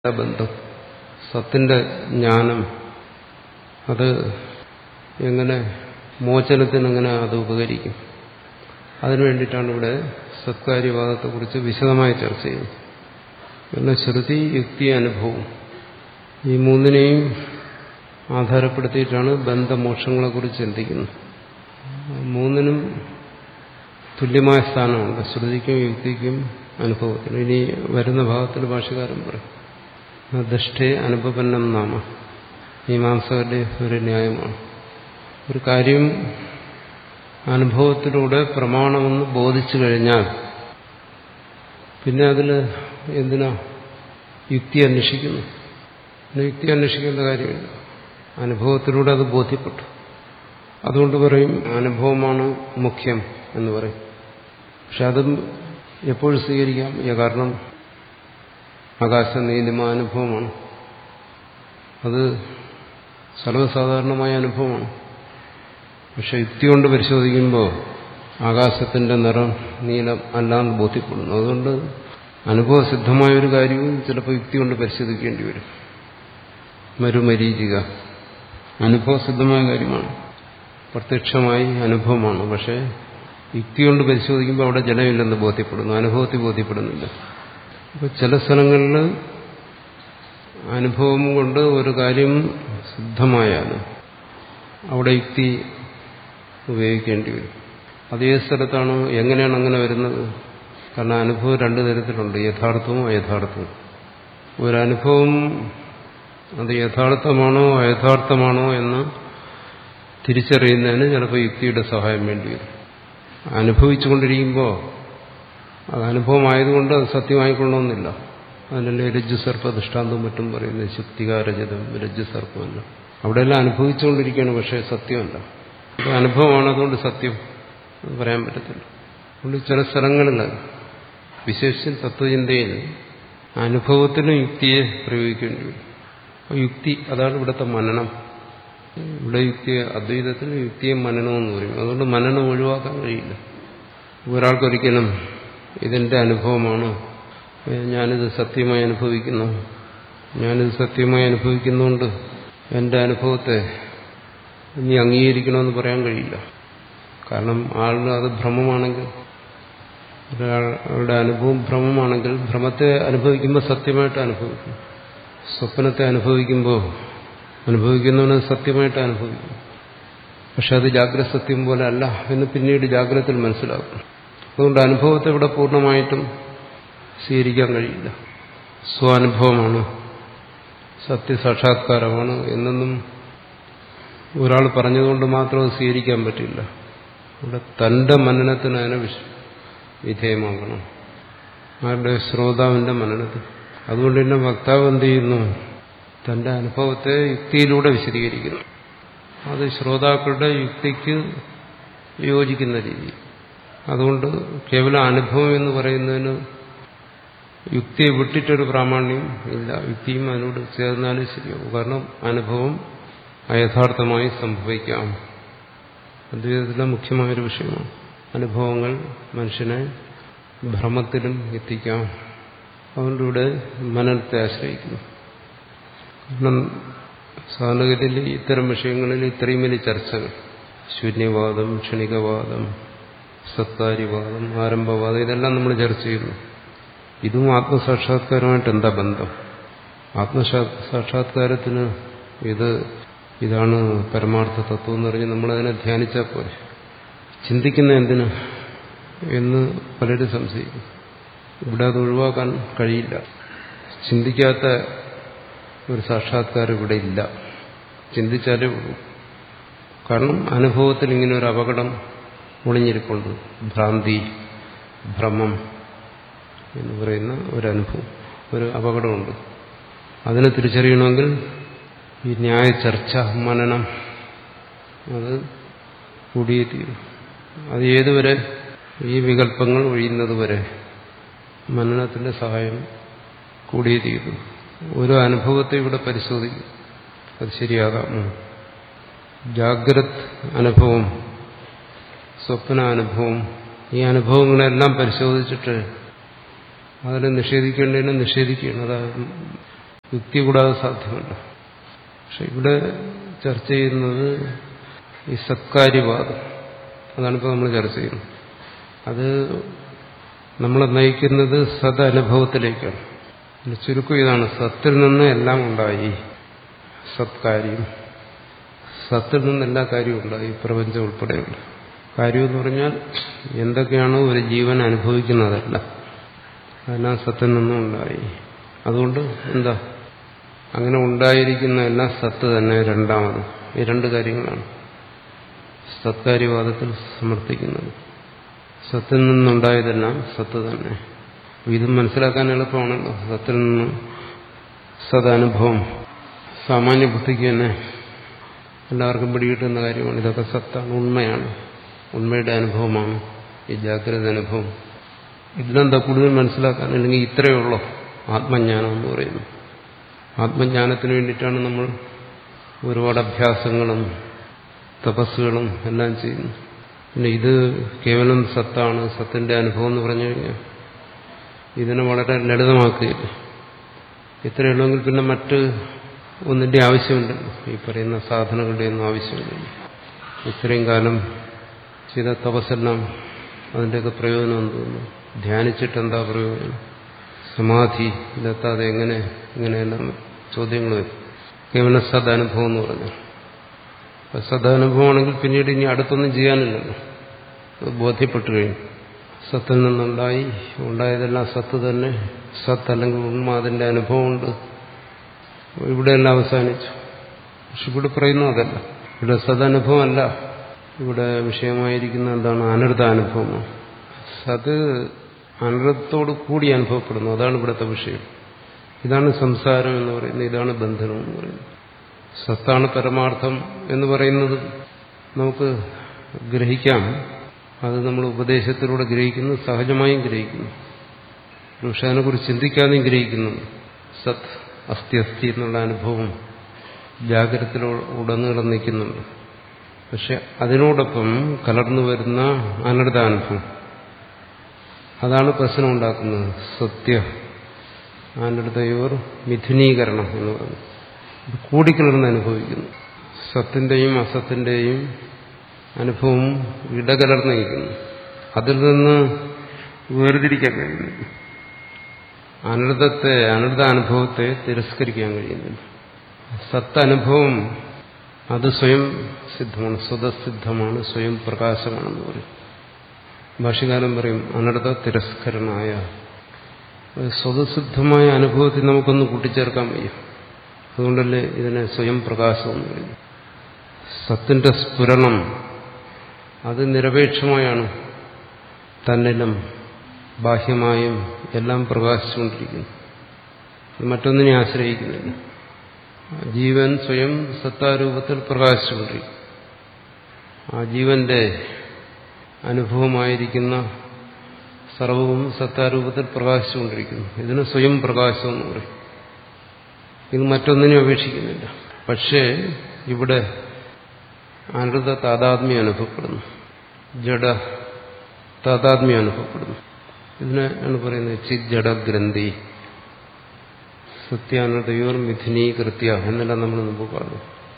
ബന്ധം സത്തിന്റെ ജ്ഞാനം അത് എങ്ങനെ മോചനത്തിനെങ്ങനെ അത് ഉപകരിക്കും, അതിനു വേണ്ടിയിട്ടാണ് ഇവിടെ സത്കാര്യവാദത്തെക്കുറിച്ച് വിശദമായി ചർച്ച ചെയ്യുന്നത്. പിന്നെ ശ്രുതി, യുക്തി, അനുഭവം ഈ മൂന്നിനെയും ആധാരപ്പെടുത്തിയിട്ടാണ് ബന്ധമോക്ഷങ്ങളെക്കുറിച്ച് ചിന്തിക്കുന്നത്. മൂന്നിനും തുല്യമായ സ്ഥാനമുണ്ട്, ശ്രുതിക്കും യുക്തിക്കും അനുഭവത്തിനും. ഇനി വരുന്ന ഭാഗത്തിൽ ഭാഷ്യകാരൻ പറയും ദൃഷ്ടേ അനുപപന്നം നാമ, മീമാംസകരുടെ ഒരു ന്യായമാണ്. ഒരു കാര്യം അനുഭവത്തിലൂടെ പ്രമാണമെന്ന് ബോധിച്ചു കഴിഞ്ഞാൽ പിന്നെ അതിൽ എന്തിനാ യുക്തി അന്വേഷിക്കുന്നു? യുക്തി അന്വേഷിക്കേണ്ട കാര്യമില്ല, അനുഭവത്തിലൂടെ അത് ബോധ്യപ്പെട്ടു. അതുകൊണ്ട് പറയും അനുഭവമാണ് മുഖ്യം എന്ന് പറയും. പക്ഷെ അതും എപ്പോഴും സ്വീകരിക്കാം, കാരണം ആകാശ നീലിമ അനുഭവമാണ്, അത് സർവ്വസാധാരണമായ അനുഭവമാണ്. പക്ഷെ യുക്തി കൊണ്ട് പരിശോധിക്കുമ്പോൾ ആകാശത്തിന്റെ നിറം നീലം അല്ലാന്ന് ബോധ്യപ്പെടുന്നു. അതുകൊണ്ട് അനുഭവസിദ്ധമായ ഒരു കാര്യവും ചിലപ്പോൾ യുക്തി കൊണ്ട് പരിശോധിക്കേണ്ടി വരും. മരുമരീചിക അനുഭവസിദ്ധമായ കാര്യമാണ്, പ്രത്യക്ഷമായി അനുഭവമാണ്. പക്ഷെ യുക്തി കൊണ്ട് പരിശോധിക്കുമ്പോൾ അവിടെ ജലമില്ലെന്ന് ബോധ്യപ്പെടുന്നു, അനുഭവത്തിൽ ബോധ്യപ്പെടുന്നില്ല. അപ്പോൾ ചില സ്ഥലങ്ങളിൽ അനുഭവം കൊണ്ട് ഒരു കാര്യം സിദ്ധമായാലും അവിടെ യുക്തി ഉപയോഗിക്കേണ്ടി വരും. അതേ സ്ഥലത്താണ് എങ്ങനെയാണ് അങ്ങനെ വരുന്നത്? കാരണം അനുഭവം രണ്ടു തരത്തിലുണ്ട്, യഥാർത്ഥവും അയഥാർത്ഥവും. ഒരനുഭവം അത് യഥാർത്ഥമാണോ അയഥാർത്ഥമാണോ എന്ന് തിരിച്ചറിയുന്നതിന് ചിലപ്പോൾ യുക്തിയുടെ സഹായം വേണ്ടി വരും. അനുഭവിച്ചുകൊണ്ടിരിക്കുമ്പോൾ അത് അനുഭവമായതുകൊണ്ട് അത് സത്യമായിക്കൊള്ളണമെന്നില്ല. അതിനല്ലേ രജ്ജുസർപ്പ ദൃഷ്ടാന്തവും മറ്റും പറയുന്നത്, ശുക്തികാരചിതം രജ്ജുസർപ്പമല്ല. അവിടെയെല്ലാം അനുഭവിച്ചുകൊണ്ടിരിക്കുകയാണ്, പക്ഷേ സത്യമല്ല. അത് അനുഭവമാണ്, അതുകൊണ്ട് സത്യം പറയാൻ പറ്റത്തില്ല. അതുകൊണ്ട് ചില സ്ഥലങ്ങളിൽ വിശേഷിച്ചും തത്വചിന്തയിൽ അനുഭവത്തിനും യുക്തിയെ പ്രയോഗിക്കേണ്ടി വരും. യുക്തി അതാണ് ഇവിടുത്തെ മനനം. ഇവിടെ യുക്തിയെ അദ്വൈതത്തിന് യുക്തിയെ മനനമെന്ന് പറയും. അതുകൊണ്ട് മനനം ഒഴിവാക്കാൻ കഴിയില്ല. ഒരാൾക്കൊരിക്കലും ഇതിന്റെ അനുഭവമാണ്, ഞാനിത് സത്യമായി അനുഭവിക്കുന്നു, ഞാനിത് സത്യമായി അനുഭവിക്കുന്നുകൊണ്ട് എന്റെ അനുഭവത്തെ ഇനി അംഗീകരിക്കണമെന്ന് പറയാൻ കഴിയില്ല. കാരണം ആളുടെ അത് ഭ്രമമാണെങ്കിൽ, ഒരാളുടെ അനുഭവം ഭ്രമമാണെങ്കിൽ ഭ്രമത്തെ അനുഭവിക്കുമ്പോൾ സത്യമായിട്ട് അനുഭവിക്കും. സ്വപ്നത്തെ അനുഭവിക്കുന്നവന് സത്യമായിട്ട് അനുഭവിക്കും. പക്ഷെ അത് ജാഗ്രത സത്യം പോലെ അല്ല എന്ന് പിന്നീട് ജാഗ്രതയിൽ മനസ്സിലാക്കും. അതുകൊണ്ട് അനുഭവത്തെ ഇവിടെ പൂർണ്ണമായിട്ടും സ്വീകരിക്കാൻ കഴിയില്ല. സ്വാനുഭവമാണ്, സത്യസാക്ഷാത്കാരമാണ് എന്നൊന്നും ഒരാൾ പറഞ്ഞതുകൊണ്ട് മാത്രം അത് സ്വീകരിക്കാൻ പറ്റില്ല. ഇവിടെ തന്റെ മനനത്തിന് അതിനെ വിധേയമാകണം, ആരുടെ ശ്രോതാവിന്റെ മനനത്തിന്. അതുകൊണ്ട് തന്നെ വക്താവ് എന്ത് ചെയ്യുന്നു? തന്റെ അനുഭവത്തെ യുക്തിയിലൂടെ വിശദീകരിക്കുന്നു. അത് ശ്രോതാക്കളുടെ യുക്തിക്ക് യോജിക്കുന്ന രീതി. അതുകൊണ്ട് കേവലം അനുഭവം എന്ന് പറയുന്നതിന് യുക്തിയെ വിട്ടിട്ടൊരു പ്രാമാണ്യം ഇല്ല. യുക്തിയും അതിനോട് ചേർന്നാലും ശരിയാവും. കാരണം അനുഭവം അയഥാർത്ഥമായി സംഭവിക്കാം. അദ്വൈതത്തിലെ മുഖ്യമായൊരു വിഷയമാണ്. അനുഭവങ്ങൾ മനുഷ്യനെ ഭ്രമത്തിലും എത്തിക്കാം. അതുകൊണ്ട് ഇവിടെ മനനത്തെ ആശ്രയിക്കുന്നു. കാരണം സാധാരണഗതിയിൽ ഇത്തരം വിഷയങ്ങളിൽ ഇത്രയും വലിയ ചർച്ചകൾ, ശൂന്യവാദം, ക്ഷണികവാദം, സത്കാര്യവാദം, ആരംഭവാദം, ഇതെല്ലാം നമ്മൾ ചർച്ച ചെയ്യുന്നു. ഇതും ആത്മസാക്ഷാത്കാരമായിട്ട് എന്താ ബന്ധം? ആത്മസാക്ഷാത്കാരത്തിന് ഇതാണ് പരമാർത്ഥ തത്വം എന്ന് പറഞ്ഞ് നമ്മളതിനെ ധ്യാനിച്ചാൽ പോലെ, ചിന്തിക്കുന്ന എന്തിന് എന്ന് പലരും സംശയിക്കും. ഇവിടെ അത് ഒഴിവാക്കാൻ കഴിയില്ല. ചിന്തിക്കാത്ത ഒരു സാക്ഷാത്കാരം ഇവിടെ ഇല്ല, ചിന്തിച്ചാലേ ഉള്ളൂ. കാരണം അനുഭവത്തിൽ ഇങ്ങനെ ഒരു അപകടം ഒളിഞ്ഞിരിപ്പുണ്ട്. ഭ്രാന്തി, ഭ്രമം എന്ന് പറയുന്ന ഒരനുഭവം, ഒരു അപകടമുണ്ട്. അതിനെ തിരിച്ചറിയണമെങ്കിൽ ഈ ന്യായ ചർച്ച, മനനം അത് കൂടിയേ തീരും. അത് ഏതുവരെ? ഈ വികല്പങ്ങൾ ഒഴിയുന്നതുവരെ മനനത്തിന്റെ സഹായം കൂടിയേ തീരും. ഒരു അനുഭവത്തെ ഇവിടെ പരിശോധിക്കും, അത് ശരിയാകാം. ജാഗ്രത് അനുഭവം, സ്വപ്നാനുഭവം, ഈ അനുഭവങ്ങളെല്ലാം പരിശോധിച്ചിട്ട് അതിനെ നിഷേധിക്കേണ്ടതിനെ നിഷേധിക്കുകയാണ്. അത് യുക്തി കൂടാതെ സാധ്യമല്ല. പക്ഷെ ഇവിടെ ചർച്ച ചെയ്യുന്നത് ഈ സത്കാര്യവാദം. അതാണിപ്പോൾ നമ്മൾ ചർച്ച ചെയ്യുന്നത്. അത് നമ്മളെ നയിക്കുന്നത് സദനുഭവത്തിലേക്കാണ്. ചുരുക്കം ഇതാണ്: സത്തിൽ നിന്ന് എല്ലാം ഉണ്ടായി. സത്കാര്യം, സത്തിൽ നിന്ന് എല്ലാ കാര്യവും ഉണ്ടായി, പ്രപഞ്ചം ഉൾപ്പെടെയുള്ള കാര്യം എന്ന് പറഞ്ഞാൽ എന്തൊക്കെയാണോ ഒരു ജീവൻ അനുഭവിക്കുന്നതല്ല, അതെല്ലാം സത്തിൽ നിന്നും ഉണ്ടായി. അതുകൊണ്ട് എന്താ, അങ്ങനെ ഉണ്ടായിരിക്കുന്ന എല്ലാം സത്ത് തന്നെ. രണ്ടാമത് ഈ രണ്ട് കാര്യങ്ങളാണ് സത്കാര്യവാദത്തിൽ സമർത്ഥിക്കുന്നത്. സത്തിൽ നിന്നുണ്ടായതെല്ലാം സത്ത് തന്നെ. ഇത് മനസ്സിലാക്കാൻ എളുപ്പമാണല്ലോ. സത്തിൽ നിന്ന് സദനുഭവം സാമാന്യ ബുദ്ധിക്ക് തന്നെ എല്ലാവർക്കും പിടികിട്ടുന്ന കാര്യമാണ്. ഇതൊക്കെ സത്താണ്, ഉണ്മയാണ്, ഉണ്മയുടെ അനുഭവമാണ് ഈ ജാഗ്രത അനുഭവം. ഇതിനെന്താ കൂടുതൽ മനസ്സിലാക്കാൻ? അല്ലെങ്കിൽ ഇത്രയേ ഉള്ളൂ ആത്മജ്ഞാനം എന്ന് പറയുന്നു. ആത്മജ്ഞാനത്തിന് വേണ്ടിയിട്ടാണ് നമ്മൾ ഒരുപാട് അഭ്യാസങ്ങളും തപസ്സുകളും എല്ലാം ചെയ്യുന്നു. പിന്നെ ഇത് കേവലം സത്താണ്, സത്തിന്റെ അനുഭവം എന്ന് പറഞ്ഞു കഴിഞ്ഞാൽ ഇതിനെ വളരെ ലളിതമാക്കുകയില്ല. ഇത്രയുള്ളെങ്കിൽ പിന്നെ മറ്റ് ഒന്നിന്റെ ആവശ്യമുണ്ടല്ലോ, ഈ പറയുന്ന സാധനങ്ങളുടെ ഒന്നും ആവശ്യമില്ല. ഇത്രയും കാലം ചെയ്ത തപസ്സെല്ലാം അതിൻ്റെയൊക്കെ പ്രയോജനം എന്ന് തോന്നുന്നു. ധ്യാനിച്ചിട്ട് എന്താ പ്രയോജനം? സമാധി ഇതെത്താതെ ഇങ്ങനെയെല്ലാം ചോദ്യങ്ങൾ വരും. കേവലം സദനുഭവം എന്ന് പറഞ്ഞു. അപ്പം സദനുഭവമാണെങ്കിൽ പിന്നീട് ഇനി അടുത്തൊന്നും ചെയ്യാനില്ലല്ലോ, ബോധ്യപ്പെട്ടു കഴിഞ്ഞു. സത്തിൽ നിന്നുണ്ടായി, ഉണ്ടായതെല്ലാം സത്ത് തന്നെ. സത്ത് അല്ലെങ്കിൽ ഉണ്മ, അതിൻ്റെ അനുഭവമുണ്ട്. ഇവിടെയെല്ലാം അവസാനിച്ചു. പക്ഷെ ഇവിടെ പറയുന്നു അതല്ല. ഇവിടെ സദനുഭവമല്ല. ഇവിടെ വിഷയമായിരിക്കുന്ന എന്താണ്? അനർത്ഥാനുഭവമാണ്. സത് അനർത്ഥത്തോട് കൂടി അനുഭവപ്പെടുന്നു. അതാണ് ഇവിടുത്തെ വിഷയം. ഇതാണ് സംസാരം എന്ന് പറയുന്നത്, ഇതാണ് ബന്ധനം എന്ന് പറയുന്നത്. സത്താണ് പരമാർത്ഥം എന്ന് പറയുന്നത് നമുക്ക് ഗ്രഹിക്കാം. അത് നമ്മൾ ഉപദേശത്തിലൂടെ ഗ്രഹിക്കുന്നു, സഹജമായും ഗ്രഹിക്കുന്നു. പക്ഷെ അതിനെക്കുറിച്ച് ചിന്തിക്കാതെയും ഗ്രഹിക്കുന്നു. സത് അസ്ഥി അസ്ഥി എന്നുള്ള അനുഭവം ജാഗ്രതയിലുടനീളം നിൽക്കുന്നുണ്ട്. പക്ഷെ അതിനോടൊപ്പം കലർന്നു വരുന്ന അനർത്ഥാനുഭവം, അതാണ് പ്രശ്നം ഉണ്ടാക്കുന്നത്. സത്യ അനർത്ഥയോർ മിഥുനീകരണം എന്ന് പറയുന്നത് ഇത് കൂടിക്കലർന്ന് അനുഭവിക്കുന്നു. സത്തിന്റെയും അസത്തിന്റെയും അനുഭവം ഇടകലർന്ന് നിൽക്കുന്നു. അതിൽ നിന്ന് വേർതിരിക്കാൻ കഴിയുന്നില്ല. അനർത്ഥാനുഭവത്തെ തിരസ്കരിക്കാൻ കഴിയുന്നില്ല. സത്തനുഭവം അത് സ്വയം സിദ്ധമാണ്, സ്വതസിദ്ധമാണ്, സ്വയം പ്രകാശമാണെന്ന് പറയും. ഭാഷ്യകാരൻ പറയും അനർത്ഥ തിരസ്കരണമായ. സ്വതസിദ്ധമായ അനുഭവത്തിൽ നമുക്കൊന്ന് കൂട്ടിച്ചേർക്കാൻ വയ്യ. അതുകൊണ്ടല്ലേ ഇതിനെ സ്വയം പ്രകാശം എന്ന് പറയുന്നത്. സത്തിന്റെ സ്ഫുരണം അത് നിരപേക്ഷമായാണ് തന്നിലും ബാഹ്യമായും എല്ലാം പ്രകാശിച്ചുകൊണ്ടിരിക്കുന്നു. മറ്റൊന്നിനെ ആശ്രയിക്കുന്നില്ല. ജീവൻ സ്വയം സത്താരൂപത്തിൽ പ്രകാശിച്ചുകൊണ്ടിരിക്കും. ആ ജീവന്റെ അനുഭവമായിരിക്കുന്ന സർവവും സത്താരൂപത്തിൽ പ്രകാശിച്ചുകൊണ്ടിരിക്കുന്നു. ഇതിന് സ്വയം പ്രകാശം എന്ന് പറയും. ഇത് മറ്റൊന്നിനും അപേക്ഷിക്കുന്നില്ല. പക്ഷേ ഇവിടെ അനൃത താതാത്മ്യം അനുഭവപ്പെടുന്നു, ജഡ താതാത്മ്യം അനുഭവപ്പെടുന്നു. ഇതിനെ ആണ് പറയുന്നത് ചിജ്ജഡഗ്രന്ഥി. സത്യാനൃതയോർ മിഥുനീകൃത്യ എന്നെല്ലാം നമ്മൾ മുമ്പ് പറഞ്ഞു.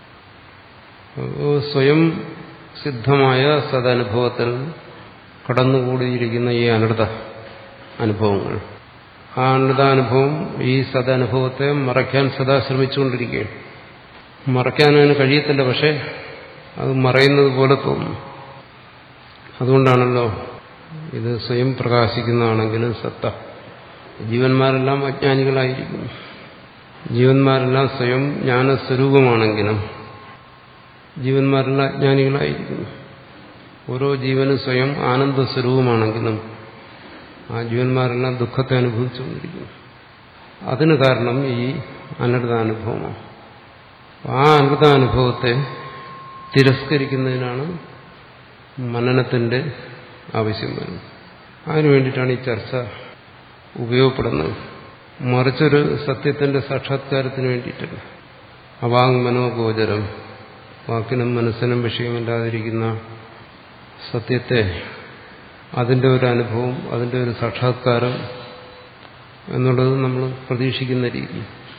സ്വയം സിദ്ധമായ സദനുഭവത്തിൽ കടന്നുകൂടിയിരിക്കുന്ന ഈ അനൃത അനുഭവങ്ങൾ, ആ അനൃതാനുഭവം ഈ സദനുഭവത്തെ മറയ്ക്കാൻ സദാ ശ്രമിച്ചുകൊണ്ടിരിക്കുകയാണ്. മറയ്ക്കാനതിന് കഴിയത്തില്ല, പക്ഷെ അത് മറയുന്നത് പോലെ തോന്നുന്നു. അതുകൊണ്ടാണല്ലോ ഇത് സ്വയം പ്രകാശിക്കുന്നതാണെങ്കിലും സത്ത. ജീവന്മാരെല്ലാം അജ്ഞാനികളായിരിക്കുന്നു. ജീവന്മാരെല്ലാം സ്വയം ജ്ഞാനസ്വരൂപമാണെങ്കിലും ജീവന്മാരെല്ലാം അജ്ഞാനികളായിരിക്കുന്നു. ഓരോ ജീവനും സ്വയം ആനന്ദസ്വരൂപമാണെങ്കിലും ആ ജീവന്മാരെല്ലാം ദുഃഖത്തെ അനുഭവിച്ചുകൊണ്ടിരിക്കുന്നു. അതിന് കാരണം ഈ അനൃതാനുഭവമാണ്. ആ അനൃതാനുഭവത്തെ തിരസ്കരിക്കുന്നതിനാണ് മനനത്തിന്റെ ആവശ്യം വരുന്നത്. അതിനു വേണ്ടിയിട്ടാണ് ഈ ചർച്ച ഉപയോഗപ്പെടുന്നത്. മറിച്ചൊരു സത്യത്തിന്റെ സാക്ഷാത്കാരത്തിന് വേണ്ടിയിട്ടല്ല. അവാങ് മനോഗോചരം, വാക്കിനും മനസ്സിനും വിഷയമില്ലാതിരിക്കുന്ന സത്യത്തെ, അതിന്റെ ഒരു അനുഭവം, അതിന്റെ ഒരു സാക്ഷാത്കാരം എന്നുള്ളത് നമ്മൾ പ്രതീക്ഷിക്കുന്ന രീതി.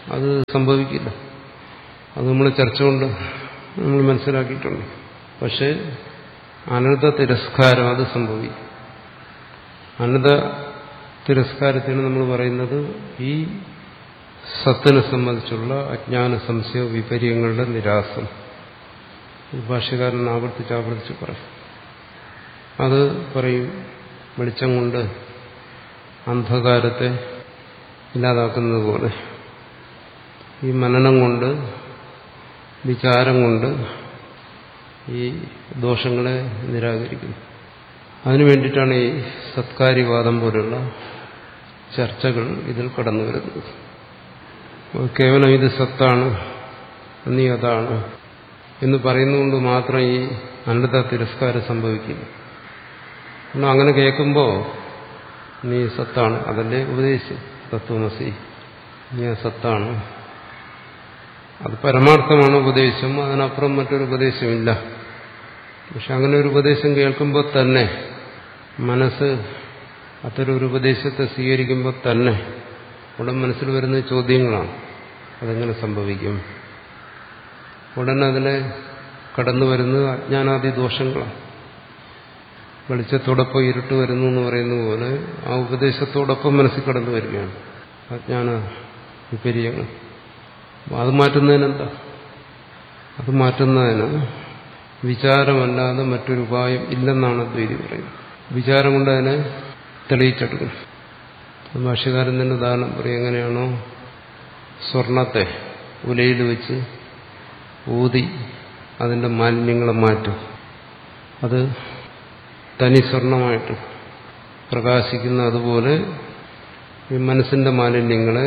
അത് സംഭവിക്കില്ല. അത് നമ്മൾ ചർച്ച കൊണ്ട് നമ്മൾ മനസ്സിലാക്കിയിട്ടുണ്ട്. പക്ഷെ അനർത്ഥ തിരസ്കാരം അത് സംഭവിക്കും. അനർത്ഥ തിരസ്കാരത്തിന് നമ്മൾ പറയുന്നത് ഈ സത്തിനെ സംബന്ധിച്ചുള്ള അജ്ഞാന സംശയ വിപര്യങ്ങളുടെ നിരാസം. ഭാഷ്യകാരൻ ആവർത്തിച്ച് പറയും. അത് പറയും വെളിച്ചം കൊണ്ട് അന്ധകാരത്തെ ഇല്ലാതാക്കുന്നത് പോലെ ഈ മനനം കൊണ്ട് വിചാരം കൊണ്ട് ഈ ദോഷങ്ങളെ നിരാകരിക്കുന്നു. അതിനു വേണ്ടിയിട്ടാണ് ഈ സത്കാര്യവാദം പോലുള്ള ചർച്ചകൾ ഇതിൽ കടന്നു വരുന്നത്. കേവലം ഇത് സത്താണ്, നീ അതാണ് എന്ന് പറയുന്നതുകൊണ്ട് മാത്രം ഈ അനർത്ഥ തിരസ്കാരം സംഭവിക്കില്ല. കാരണം അങ്ങനെ കേൾക്കുമ്പോൾ നീ സത്താണ്, അതല്ലേ ഉപദേശം, തത്വമസി, നീ സത്താണ്, അത് പരമാർത്ഥമാണ് ഉപദേശം, അതിനപ്പുറം മറ്റൊരു ഉപദേശമില്ല. പക്ഷെ അങ്ങനെ ഒരു ഉപദേശം കേൾക്കുമ്പോൾ തന്നെ മനസ്സ് അത്തരൊരു ഉപദേശത്തെ സ്വീകരിക്കുമ്പോൾ തന്നെ ഉടൻ മനസ്സിൽ വരുന്ന ചോദ്യങ്ങളാണ്. അതെങ്ങനെ സംഭവിക്കും? ഉടൻ അതിലെ കടന്നു വരുന്നത് അജ്ഞാനാദി ദോഷങ്ങളാണ്. വെളിച്ചത്തോടൊപ്പം ഇരുട്ട് വരുന്നു എന്ന് പറയുന്ന പോലെ ആ ഉപദേശത്തോടൊപ്പം മനസ്സിൽ കടന്നു വരികയാണ് അജ്ഞാന വിപര്യങ്ങൾ. അത് മാറ്റുന്നതിനെന്താ? അത് മാറ്റുന്നതിന് വിചാരമല്ലാതെ മറ്റൊരു ഉപായം ഇല്ലെന്നാണ് അദ്വൈതി പറയുന്നത്. വിചാരം കൊണ്ട് അതിനെ തെളിയിച്ചെടുക്കും. ഭാഷ്യകാരൻ തന്നെ ഉദാഹരണം പറയും. എങ്ങനെയാണോ സ്വർണത്തെ ഉലയിൽ വെച്ച് ഊതി അതിൻ്റെ മാലിന്യങ്ങളെ മാറ്റും, അത് തനി സ്വർണമായിട്ട് പ്രകാശിക്കുന്ന അതുപോലെ ഈ മനസ്സിന്റെ മാലിന്യങ്ങളെ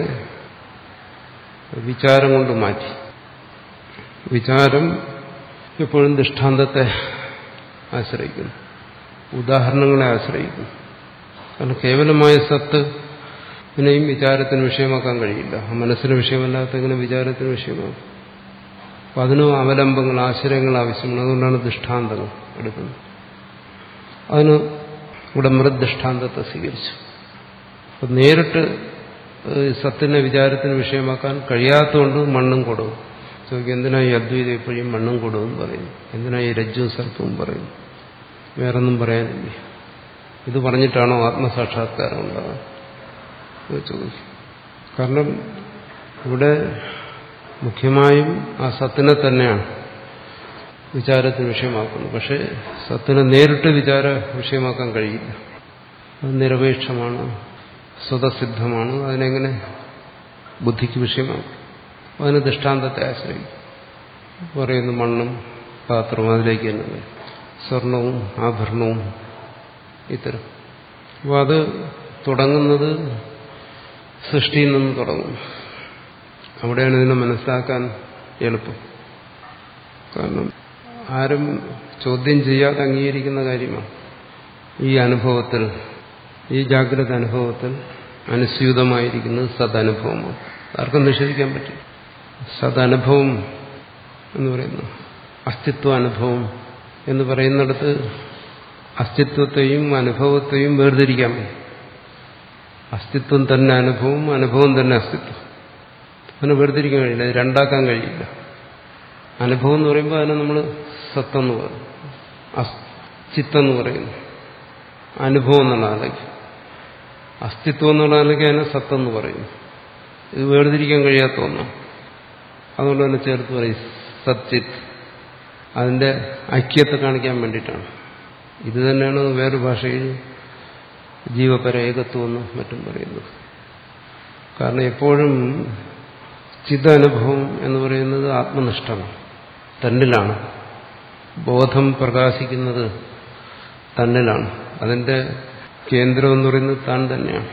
വിചാരം കൊണ്ട് മാറ്റി. വിചാരം എപ്പോഴും ദൃഷ്ടാന്തത്തെ ആശ്രയിക്കുന്നു, ഉദാഹരണങ്ങളെ ആശ്രയിക്കുന്നു. കാരണം കേവലമായ സത്ത് ഇതിനെയും വിചാരത്തിന് വിഷയമാക്കാൻ കഴിയില്ല. മനസ്സിന് വിഷയമല്ലാത്തെങ്ങനെ വിചാരത്തിന് വിഷയമാകും? അപ്പം അതിനും അവലംബങ്ങൾ, ആശ്രയങ്ങൾ ആവശ്യമാണ്. അതുകൊണ്ടാണ് ദൃഷ്ടാന്തങ്ങൾ എടുക്കുന്നത്. അതിന് ഇവിടെ മൃദ്ദൃഷ്ടാന്തത്തെ സ്വീകരിച്ചു. അപ്പം നേരിട്ട് സത്തിനെ വിചാരത്തിന് വിഷയമാക്കാൻ കഴിയാത്തതുകൊണ്ട് മണ്ണും കൊടുവും. ചോദിക്കും, എന്തിനാ ഈ അദ്വൈതം എപ്പോഴും മണ്ണും കൊടുവും പറയുന്നു? എന്തിനാ ഈ രജ്ജുവും സർപ്പവും പറയുന്നു? വേറൊന്നും പറയാനില്ല. ഇത് പറഞ്ഞിട്ടാണോ ആത്മസാക്ഷാത്കാരം ഉണ്ടാകാൻ ചോദിക്കും. കാരണം ഇവിടെ മുഖ്യമായും ആ സത്തിനെ തന്നെയാണ് വിചാരത്തിന് വിഷയമാക്കുന്നത്. പക്ഷെ സത്തിനെ നേരിട്ട് വിചാര വിഷയമാക്കാൻ കഴിയില്ല. അത് നിരപേക്ഷമാണ്, സ്വതസിദ്ധമാണ്. അതിനെങ്ങനെ ബുദ്ധിക്ക് വിഷയമാക്കും? അതിന് ദൃഷ്ടാന്തത്തെ ആശ്രയിക്കും. പറയുന്നു മണ്ണും പാത്രവും അതിലേക്ക് തന്നെ സ്വർണവും ആഭരണവും ഇത്തരം. അപ്പോൾ അത് തുടങ്ങുന്നത് സൃഷ്ടിയിൽ നിന്ന് തുടങ്ങും. അവിടെയാണ് ഇതിനെ മനസ്സിലാക്കാൻ എളുപ്പം. കാരണം ആരും ചോദ്യം ചെയ്യാതെ അംഗീകരിക്കുന്ന കാര്യമാണ്. ഈ അനുഭവത്തിൽ, ഈ ജാഗ്രത അനുഭവത്തിൽ അനുസ്യൂതമായിരിക്കുന്നത് സദനുഭവമാണ്. ആർക്കും നിഷേധിക്കാൻ പറ്റും. സദനുഭവം എന്ന് പറയുന്നു അസ്തിത്വാനുഭവം എന്ന് പറയുന്നിടത്ത് അസ്തിത്വത്തെയും അനുഭവത്തെയും വേർതിരിക്കാൻ പറ്റും. അസ്തിത്വം തന്നെ അനുഭവം, അനുഭവം തന്നെ അസ്തിത്വം. അതിനെ വേർതിരിക്കാൻ കഴിയില്ല, അത് രണ്ടാക്കാൻ കഴിയില്ല. അനുഭവം എന്ന് പറയുമ്പോൾ അതിനെ നമ്മൾ സത്തെന്ന് പറയും, ചിത്തെന്ന് പറയുന്നു. അനുഭവം എന്നുള്ള ആലേക്ക്, അസ്തിത്വം എന്നുള്ള ആലേക്ക് അതിനെ സത്തെന്ന് പറയുന്നു. ഇത് വേർതിരിക്കാൻ കഴിയാത്ത ഒന്നാണ്. അതുകൊണ്ട് തന്നെ ചേർത്ത് പറയും സച്ചിത്ത്. അതിന്റെ ഐക്യത്തെ കാണിക്കാൻ വേണ്ടിയിട്ടാണ്. ഇത് തന്നെയാണ് വേറൊരു ഭാഷയിൽ ജീവപര ഏകത്വം എന്നും മറ്റും പറയുന്നത്. കാരണം എപ്പോഴും ചിദനുഭവം എന്ന് പറയുന്നത് ആത്മനിഷ്ഠമാണ്, തന്നിലാണ്. ബോധം പ്രകാശിക്കുന്നത് തന്നിലാണ്. അതിന്റെ കേന്ദ്രം എന്ന് പറയുന്നത് താൻ തന്നെയാണ്.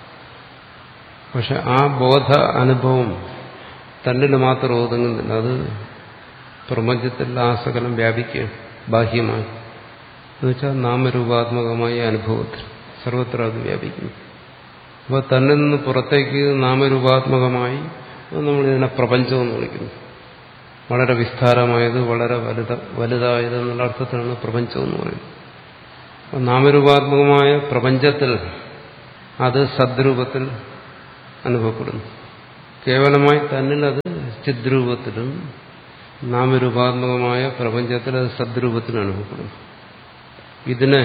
പക്ഷെ ആ ബോധ അനുഭവം തന്നിൽ മാത്രം ഒതുങ്ങുന്നില്ല. അത് പ്രപഞ്ചത്തിൽ ആസകലം വ്യാപിക്കുക ബാഹ്യമായി, എന്നുവെച്ചാൽ നാമരൂപാത്മകമായ അനുഭവത്തിൽ സർവത്ര അത് വ്യാപിക്കുന്നു. അപ്പോൾ തന്നിൽ നിന്ന് പുറത്തേക്ക് നാമരൂപാത്മകമായി നമ്മളിതിനെ പ്രപഞ്ചമെന്ന് വിളിക്കുന്നു. വളരെ വിസ്താരമായത്, വളരെ വലുതായത് എന്നുള്ള അർത്ഥത്തിലാണ് പ്രപഞ്ചമെന്ന് പറയുന്നത്. അപ്പോൾ നാമരൂപാത്മകമായ പ്രപഞ്ചത്തിൽ അത് സദ്രൂപത്തിൽ അനുഭവപ്പെടുന്നു. കേവലമായി തന്നിൽ അത് ചിദ്രൂപത്തിലും നാമരൂപാത്മകമായ പ്രപഞ്ചത്തിൽ അത് സദ്രൂപത്തിലും അനുഭവപ്പെടുന്നു. ഇതിനെ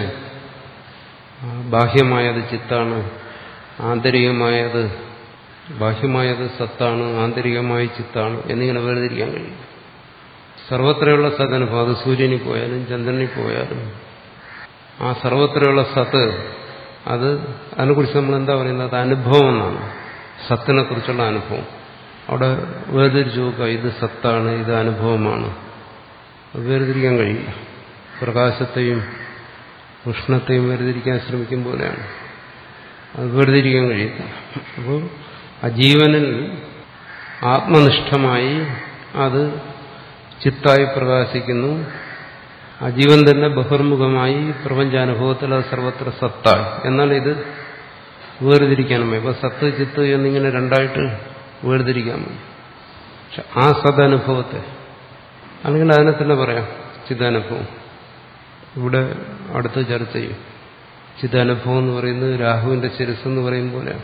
ബാഹ്യമായത് ചിത്താണ്, ആന്തരികമായത് ബാഹ്യമായത് സത്താണ്, ആന്തരികമായ ചിത്താണ് എന്നിങ്ങനെ വേർതിരിക്കാൻ കഴിയും. സർവത്രയുള്ള സദനുഭവം, അത് സൂര്യനിൽ പോയാലും ചന്ദ്രനിൽ പോയാലും ആ സർവത്രയുള്ള സത്ത് അത് അതിനെക്കുറിച്ച് നമ്മൾ എന്താ പറയുന്നത്? അത് അനുഭവം എന്നാണ്. സത്തിനെ കുറിച്ചുള്ള അനുഭവം. അവിടെ വേർതിരിച്ചു നോക്കുക, ഇത് സത്താണ്, ഇത് അനുഭവമാണ്. അത് വേർതിരിക്കാൻ കഴിയില്ല. പ്രകാശത്തെയും ഉഷ്ണത്തെയും വേർതിരിക്കാൻ ശ്രമിക്കും പോലെയാണ്. അത് വേർതിരിക്കാൻ കഴിയില്ല. അപ്പോൾ ആ ജീവനിൽ ആത്മനിഷ്ഠമായി അത് ചിത്തായി പ്രകാശിക്കുന്നു. ആ ജീവൻ തന്നെ ബഹിർമുഖമായി പ്രപഞ്ചാനുഭവത്തിൽ അത് സർവത്ര സത്തായി. എന്നാൽ ഇത് വേർതിരിക്കാനും ഇപ്പൊ സത്ത് ചിത്ത് എന്നിങ്ങനെ രണ്ടായിട്ട് വേർതിരിക്കാൻ മതി. പക്ഷെ ആ സദനുഭവത്തെ, അല്ലെങ്കിൽ അതിനെ തന്നെ പറയാം ചിദാനുഭവം. ഇവിടെ അടുത്ത് ചർച്ച ചെയ്യും. ചിദാനുഭവം എന്ന് പറയുന്നത് രാഹുവിന്റെ ശിരസ് എന്ന് പറയും പോലെയാണ്.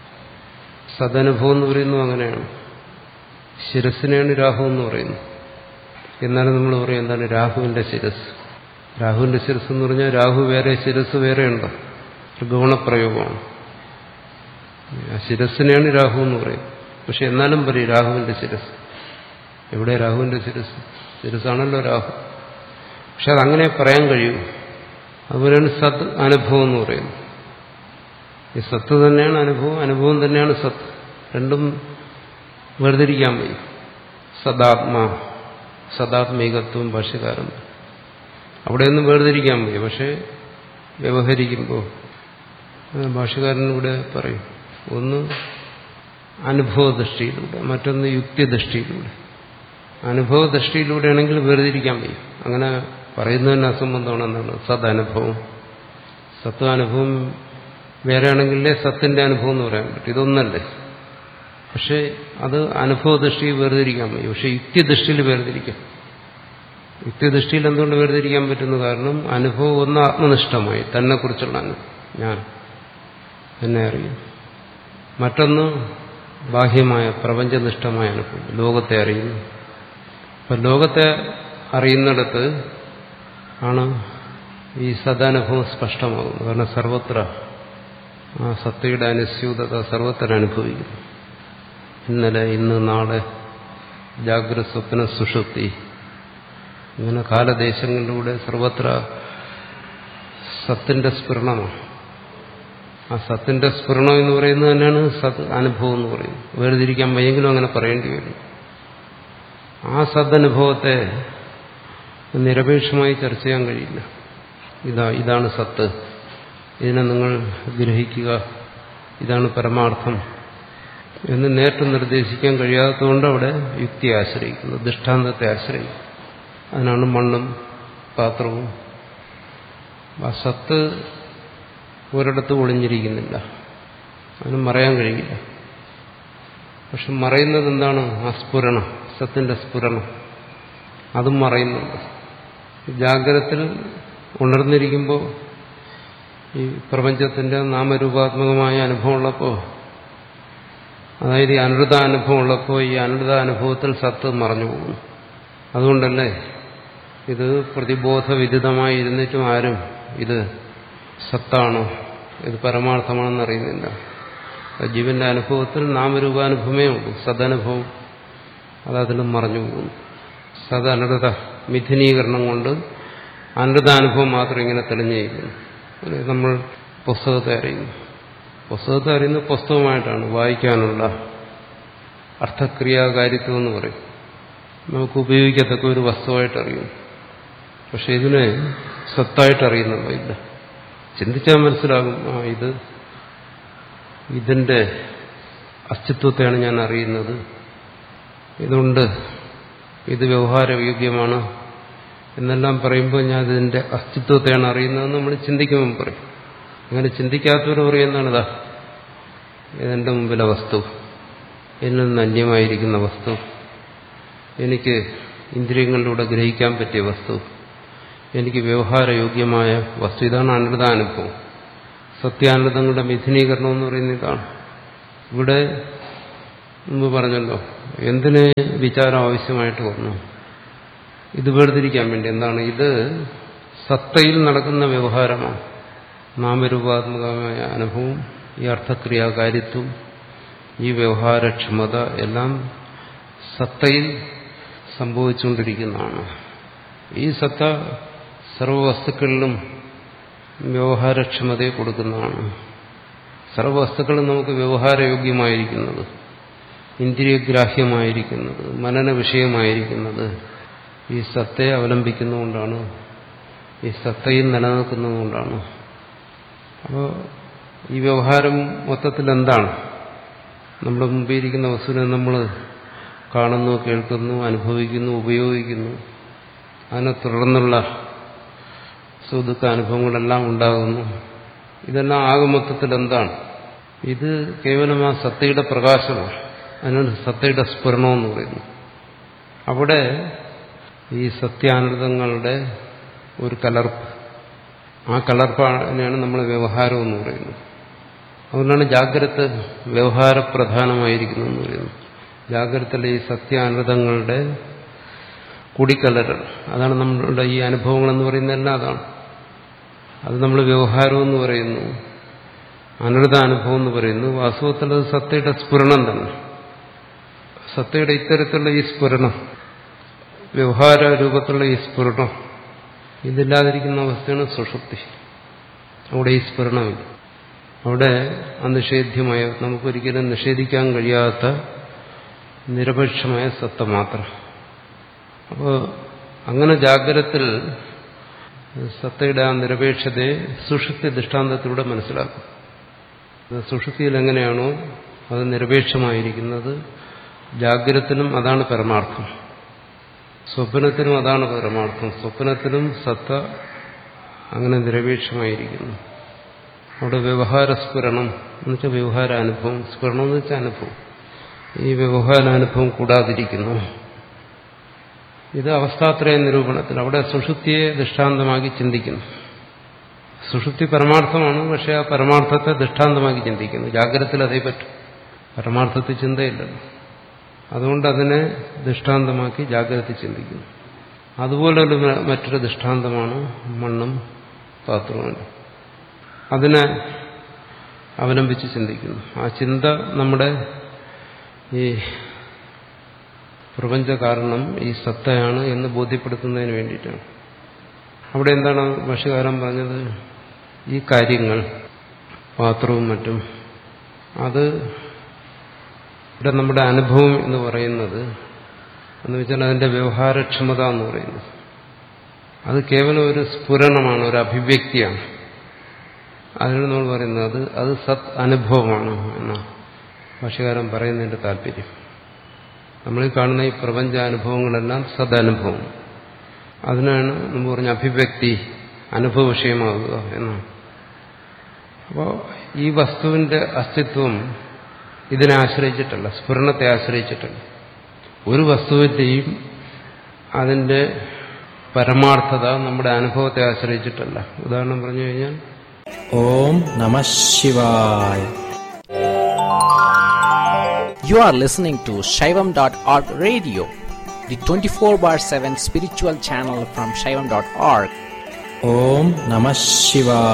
സദനുഭവം എന്ന് പറയുന്നത് അങ്ങനെയാണ്. ശിരസിനെയാണ് രാഹു എന്ന് പറയുന്നത്. എന്നാലും നമ്മൾ പറയും എന്താണ് രാഹുവിന്റെ ശിരസ്. രാഹുവിന്റെ ശിരസ് എന്ന് പറഞ്ഞാൽ രാഹു വേറെ ശിരസ് വേറെ ഉണ്ടോ? ഒരു ഗുണപ്രയോഗമാണ്. ആ ശിരസിനെയാണ് രാഹു എന്ന് പറയും. പക്ഷെ എന്നാലും പറയും രാഹുവിന്റെ ശിരസ്. എവിടെ രാഹുവിന്റെ ശിരസ്? ശിരസാണല്ലോ രാഹു. പക്ഷെ അതങ്ങനെ പറയാൻ കഴിയൂ. അതുപോലെയാണ് സത് അനുഭവം എന്ന് പറയുന്നത്. ഈ സത്ത് തന്നെയാണ് അനുഭവം, അനുഭവം തന്നെയാണ് സത്ത്. രണ്ടും വേർതിരിക്കാൻ വയ്യ. സദാത്മാ, സദാത്മികത്വം ഭാഷ്യകാരൻ അവിടെയൊന്നും വേർതിരിക്കാൻ വയ്യ. പക്ഷെ വ്യവഹരിക്കുമ്പോൾ ഭാഷ്യകാരൻ ഇവിടെ പറയും, ഒന്ന് അനുഭവദൃഷ്ടിയിലൂടെ, മറ്റൊന്ന് യുക്തിദൃഷ്ടിയിലൂടെ. അനുഭവദൃഷ്ടിയിലൂടെയാണെങ്കിൽ വേർതിരിക്കാൻ വയ്യ. അങ്ങനെ പറയുന്നതിന് അസംബന്ധമാണെന്നാണ് സദനുഭവം. സത്വാനുഭവം വേറെയാണെങ്കിലേ സത്തിന്റെ അനുഭവം എന്ന് പറയാൻ പറ്റും. ഇതൊന്നല്ലേ. പക്ഷെ അത് അനുഭവദൃഷ്ടിയിൽ വേർതിരിക്കാൻ വയ്യ. പക്ഷെ യുക്തിദൃഷ്ടിയിൽ വേർതിരിക്കാം. യുക്തിദൃഷ്ടിയിൽ എന്തുകൊണ്ട് വേർതിരിക്കാൻ പറ്റുന്നു? കാരണം അനുഭവം ഒന്ന് ആത്മനിഷ്ഠമായി, തന്നെക്കുറിച്ചുള്ള അനുഭവം, ഞാൻ എന്നെ അറിയും. മറ്റൊന്ന് ബാഹ്യമായ പ്രപഞ്ചനിഷ്ഠമായ അനുഭവം, ലോകത്തെ അറിയുന്നു. അപ്പം ലോകത്തെ അറിയുന്നിടത്ത് ആണ് ഈ സദാനുഭവം സ്പഷ്ടമാകുന്നത്. കാരണം സർവത്ര ആ സത്തയുടെ അനുസ്യൂതത സർവത്ര അനുഭവിക്കുന്നു. ഇന്നലെ, ഇന്ന്, നാളെ, ജാഗ്രത, സ്വപ്ന, സുഷുപ്തി, ഇങ്ങനെ കാലദേശങ്ങളിലൂടെ സർവത്ര സത്തിന്റെ സ്ഫുരണമാണ്. ആ സത്തിന്റെ സ്ഫുരണം എന്ന് പറയുന്നത് തന്നെയാണ് സത് അനുഭവം എന്ന് പറയുന്നത്. വേർതിരിക്കാൻ വയ്യെങ്കിലും അങ്ങനെ പറയേണ്ടി വരും. ആ സദനുഭവത്തെ നിരപേക്ഷമായി ചർച്ച ചെയ്യാൻ കഴിയില്ല. ഇതാണ് സത്ത്, ഇതിനെ നിങ്ങൾ ഗ്രഹിക്കുക, ഇതാണ് പരമാർത്ഥം എന്ന് നേരിട്ട് നിർദ്ദേശിക്കാൻ കഴിയാത്തതുകൊണ്ട് അവിടെ യുക്തിയെ ആശ്രയിക്കുന്നു, ദൃഷ്ടാന്തത്തെ ആശ്രയിക്കും. അതിനാണ് മണ്ണും പാത്രവും. ആ സത്ത് ഒരിടത്ത് ഒളിഞ്ഞിരിക്കുന്നില്ല, അതിന് മറയാൻ കഴിയില്ല. പക്ഷെ മറയുന്നത് എന്താണ്? ആ സ്ഫുരണം, സത്തിന്റെ സ്ഫുരണം, അതും മറയുന്നുണ്ട്. ജാഗ്രതത്തിൽ ഉണർന്നിരിക്കുമ്പോൾ ഈ പ്രപഞ്ചത്തിന്റെ നാമരൂപാത്മകമായ അനുഭവമുള്ളപ്പോൾ, അതായത് ഈ അനൃതാനുഭവം ഉള്ളപ്പോൾ, ഈ അനൃതാനുഭവത്തിൽ സത്ത് മറഞ്ഞു പോകുന്നു. അതുകൊണ്ടല്ലേ ഇത് പ്രതിബോധവിദിതമായി ഇരുന്നിട്ടും ആരും ഇത് സത്താണോ, ഇത് പരമാർത്ഥമാണെന്ന് അറിയുന്നില്ല. ജീവന്റെ അനുഭവത്തിൽ നാമരൂപാനുഭവമേ ഉള്ളൂ, സദനുഭവം അതതിലും മറഞ്ഞു പോകുന്നു. സദനൃത മിഥുനീകരണം കൊണ്ട് അനൃതാനുഭവം മാത്രം ഇങ്ങനെ തെളിഞ്ഞിരിക്കുന്നു. നമ്മൾ പുസ്തകത്തെ അറിയുന്നു. പുസ്തകത്തെ അറിയുന്നത് പുസ്തകമായിട്ടാണ്, വായിക്കാനുള്ള അർത്ഥക്രിയാകാരിത്വം എന്ന് പറയും. നമുക്ക് ഉപയോഗിക്കത്തക്ക ഒരു വസ്തുവായിട്ട് അറിയുന്നു. പക്ഷെ ഇതിനെ സത്തായിട്ട് അറിയുന്നുണ്ടോ? ഇല്ല. ചിന്തിച്ചാൽ മനസ്സിലാകും, ഇതിന്റെ അസ്തിത്വത്തെയാണ് ഞാൻ അറിയുന്നത്, ഇതുണ്ട്, ഇത് വ്യവഹാരയോഗ്യമാണ് എന്നെല്ലാം പറയുമ്പോൾ ഞാൻ ഇതിന്റെ അസ്തിത്വത്തെയാണ് അറിയുന്നതെന്ന് നമ്മൾ ചിന്തിക്കുമ്പോൾ പറയും. അങ്ങനെ ചിന്തിക്കാത്തവർ പറയുന്നതാണിതാ ഇതെന്റെ മുമ്പിലെ വസ്തു, എന്നിൽ നിന്ന് അന്യമായിരിക്കുന്ന വസ്തു, എനിക്ക് ഇന്ദ്രിയങ്ങളിലൂടെ ഗ്രഹിക്കാൻ പറ്റിയ വസ്തു, എനിക്ക് വ്യവഹാരയോഗ്യമായ വസ്തു. ഇതാണ് അനൃതാനുഭവം. സത്യാനൃതങ്ങളുടെ മിഥുനീകരണം എന്ന് പറയുന്ന ഇതാണ്. ഇവിടെ മുമ്പ് പറഞ്ഞല്ലോ, എന്തിന് വിചാരം ആവശ്യമായിട്ട് വന്നു? ഇത് വേർതിരിക്കാൻ വേണ്ടി. എന്താണ് ഇത്? സത്തയിൽ നടക്കുന്ന വ്യവഹാരമാണ്. നാമരൂപാത്മകമായ അനുഭവം, ഈ അർത്ഥക്രിയാകാരിത്വം, ഈ വ്യവഹാരക്ഷമത എല്ലാം സത്തയിൽ സംഭവിച്ചുകൊണ്ടിരിക്കുന്നതാണ്. ഈ സത്ത സർവവസ്തുക്കളിലും വ്യവഹാരക്ഷമതയെ കൊടുക്കുന്നതാണ്. സർവവസ്തുക്കളും നമുക്ക് വ്യവഹാരയോഗ്യമായിരിക്കുന്നത്, ഇന്ദ്രിയഗ്രാഹ്യമായിരിക്കുന്നത്, മനന വിഷയമായിരിക്കുന്നത് ഈ സത്തയെ അവലംബിക്കുന്നതുകൊണ്ടാണ്, ഈ സത്തയിൽ നിലനിൽക്കുന്നതുകൊണ്ടാണ്. അപ്പോൾ ഈ വ്യവഹാരം മൊത്തത്തിൽ എന്താണ്? നമ്മുടെ മുമ്പിരിക്കുന്ന വസ്തുവിനെ നമ്മൾ കാണുന്നു, കേൾക്കുന്നു, അനുഭവിക്കുന്നു, ഉപയോഗിക്കുന്നു. അതിനെ തുടർന്നുള്ള സുഖ അനുഭവങ്ങളെല്ലാം ഉണ്ടാകുന്നു. ഇതെല്ലാം ആകെ മൊത്തത്തിൽ എന്താണ്? ഇത് കേവലം ആ സത്തയുടെ പ്രകാശമാണ്. അതിനാണ് സത്തയുടെ സ്ഫുരണമെന്ന് പറയുന്നു. അവിടെ ഈ സത്യാനൃതങ്ങളുടെ ഒരു കലർപ്പ്, ആ കലർപ്പാണ് നമ്മൾ വ്യവഹാരം എന്ന് പറയുന്നത്. അതുകൊണ്ടാണ് ജാഗ്രത വ്യവഹാരപ്രധാനമായിരിക്കുന്നു എന്ന് പറയുന്നത്. ജാഗ്രതയിലെ ഈ സത്യാനൃതങ്ങളുടെ കൂടിക്കലരൽ, അതാണ് നമ്മളുടെ ഈ അനുഭവങ്ങളെന്ന് പറയുന്നതെല്ലാം അതാണ്. അത് നമ്മൾ വ്യവഹാരം എന്ന് പറയുന്നു, അനൃത അനുഭവം എന്ന് പറയുന്നു. വാസ്തവത്തിൽ അത് സത്തയുടെ സ്ഫുരണം തന്നെ. സത്തയുടെ ഇത്തരത്തിലുള്ള ഈ സ്ഫുരണം, വ്യവഹാര രൂപത്തിലുള്ള ഈ സ്ഫുരണം, ഇതില്ലാതിരിക്കുന്ന അവസ്ഥയാണ് സുഷുപ്തി. അവിടെ ഈ സ്ഫുരണമില്ല. അവിടെ അനിഷേധ്യമായ, നമുക്കൊരിക്കലും നിഷേധിക്കാൻ കഴിയാത്ത നിരപേക്ഷമായ സത്ത മാത്രം. അപ്പോൾ അങ്ങനെ ജാഗ്രതത്തിൽ സത്തയുടെ ആ നിരപേക്ഷതയെ സുഷുപ്തി ദൃഷ്ടാന്തത്തിലൂടെ മനസ്സിലാക്കും. സുഷുപ്തിയിൽ എങ്ങനെയാണോ അത് നിരപേക്ഷമായിരിക്കുന്നത്, ജാഗ്രതത്തിലും അതാണ് പരമാർത്ഥം, സ്വപ്നത്തിലും അതാണ് പരമാർത്ഥം. സ്വപ്നത്തിലും സത്ത അങ്ങനെ നിരപേക്ഷമായിരിക്കുന്നു. അവിടെ വ്യവഹാരസ്ഫുരണം എന്ന് വെച്ചാൽ വ്യവഹാരാനുഭവം, സ്ഫുരണം എന്ന് വെച്ചാൽ അനുഭവം. ഈ വ്യവഹാരാനുഭവം കൂടാതിരിക്കുന്നു. ഇത് അവസ്ഥാത്രയ നിരൂപണത്തിൽ അവിടെ സുഷുപ്തിയെ ദൃഷ്ടാന്തമാക്കി ചിന്തിക്കുന്നു. സുഷുപ്തി പരമാർത്ഥമാണ്, പക്ഷെ ആ പരമാർത്ഥത്തെ ദൃഷ്ടാന്തമാക്കി ചിന്തിക്കുന്നു. ജാഗ്രതത്തിൽ അതേ പറ്റും, പരമാർത്ഥത്തിൽ ചിന്തയില്ലല്ലോ. അതുകൊണ്ട് അതിനെ ദൃഷ്ടാന്തമാക്കി ജാഗ്രത ചിന്തിക്കുന്നു. അതുപോലൊരു മറ്റൊരു ദൃഷ്ടാന്തമാണ് മണ്ണും പാത്രവും. അതിനെ അവലംബിച്ച് ചിന്തിക്കുന്നു. ആ ചിന്ത നമ്മുടെ ഈ പ്രപഞ്ച കാരണം ഈ സത്തയാണ് എന്ന് ബോധ്യപ്പെടുത്തുന്നതിന് വേണ്ടിയിട്ടാണ്. അവിടെ എന്താണ് ഭാഷ്യകാരൻ പറഞ്ഞത്? ഈ കാര്യങ്ങൾ, പാത്രവും മറ്റും, അത് ഇവിടെ നമ്മുടെ അനുഭവം എന്ന് പറയുന്നത് എന്ന് വെച്ചാൽ അതിന്റെ വ്യവഹാരക്ഷമത എന്ന് പറയുന്നത് അത് കേവലം ഒരു സ്ഫുരണമാണ്, ഒരു അഭിവ്യക്തിയാണ്. അതിനാണ് നമ്മൾ പറയുന്നത് അത് സത് അനുഭവമാണ് എന്നാണ് ഭാഷ്യകാരൻ പറയുന്നതിന്റെ താല്പര്യം. നമ്മളീ കാണുന്ന ഈ പ്രപഞ്ചാനുഭവങ്ങളെല്ലാം സദനുഭവം. അതിനാണ് നമ്മൾ പറഞ്ഞ അഭിവ്യക്തി, അനുഭവ വിഷയമാകുക എന്നാണ്. അപ്പോൾ ഈ വസ്തുവിന്റെ അസ്തിത്വം ഇതിനെ ആശ്രയിച്ചിട്ടല്ല, സ്ഫുരണത്തെ ആശ്രയിച്ചിട്ടല്ല. ഒരു വസ്തുവിന്റെയും അതിന്റെ പരമാർത്ഥത നമ്മുടെ അനുഭവത്തെ ആശ്രയിച്ചിട്ടല്ല. ഉദാഹരണം പറഞ്ഞു കഴിഞ്ഞാൽ ഓം നമഃ ശിവായ. You are listening to Shaivam.org radio, the 24/7 spiritual channel from Shaivam.org. Om Namah Shivaya.